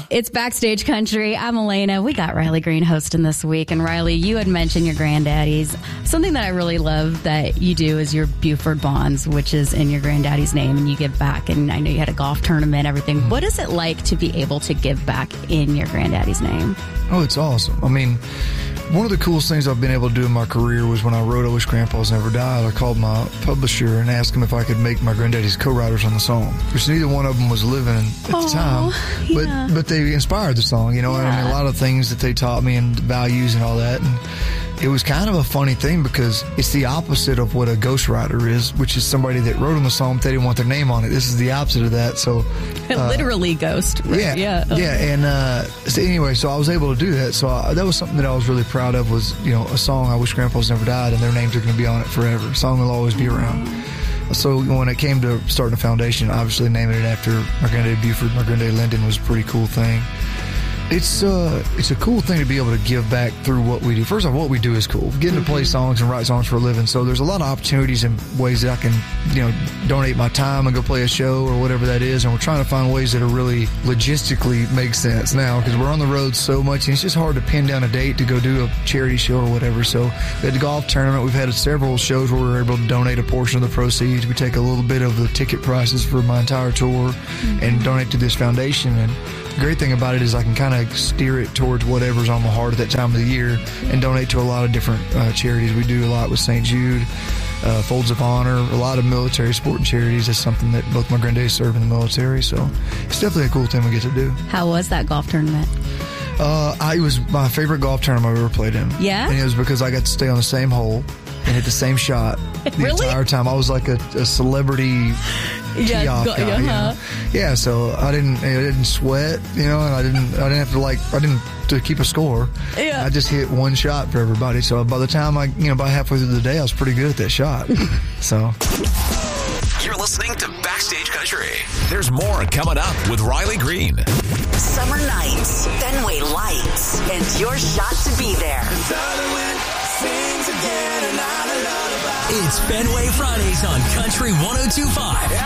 It's Backstage Country. I'm Elena. We got Riley Green hosting this week. And Riley, you had mentioned your granddaddies. Something that I really love that you do is your Buford Bonds, which is in your granddaddy's name, and you give back. And I know you had a golf tournament, everything. What is it like to be able to give back in your granddaddy's name? Oh, it's awesome. I mean, one of the coolest things I've been able to do in my career was when I wrote I Wish Grandpa's Never Died, I called my publisher and asked him if I could make my granddaddy's co-writers on the song, which neither one of them was living at the time, but they inspired the song, you know, and I mean, a lot of things that they taught me and values and all that, and it was kind of a funny thing because it's the opposite of what a ghostwriter is, which is somebody that wrote on the song but they didn't want their name on it. This is the opposite of that. So literally ghost. Right? Yeah. And so anyway, so I was able to do that. So that was something that I was really proud of was, you know, a song, I Wish Grandpa's Never Died, and their names are going to be on it forever. A song will always be around. So when it came to starting a foundation, obviously naming it after my granddaddy Buford, my granddaddy Lyndon was a pretty cool thing. It's a cool thing to be able to give back through what we do. First off, what we do is cool. Getting to play songs and write songs for a living. So there's a lot of opportunities and ways that I can, you know, donate my time and go play a show or whatever that is. And we're trying to find ways that are really logistically make sense now because we're on the road so much and it's just hard to pin down a date to go do a charity show or whatever. So we had the golf tournament. We've had several shows where we were able to donate a portion of the proceeds. We take a little bit of the ticket prices for my entire tour and donate to this foundation. And the great thing about it is I can kind of steer it towards whatever's on my heart at that time of the year and donate to a lot of different charities. We do a lot with St. Jude, Folds of Honor, a lot of military sport charities. That's something that both my granddaddies serve in the military, so it's definitely a cool thing we get to do. How was that golf tournament? It was my favorite golf tournament I've ever played in. Yeah? And it was because I got to stay on the same hole and hit the same shot the entire time. I was like a celebrity tee-off guy. You know? Yeah, so I didn't sweat, you know, and I didn't have to keep a score. Yeah. I just hit one shot for everybody. So by the time by halfway through the day, I was pretty good at that shot. So. You're listening to Backstage Country. There's more coming up with Riley Green. Summer nights, Fenway Lights, and your shot to be there. It's Fenway Fridays on Country 102.5.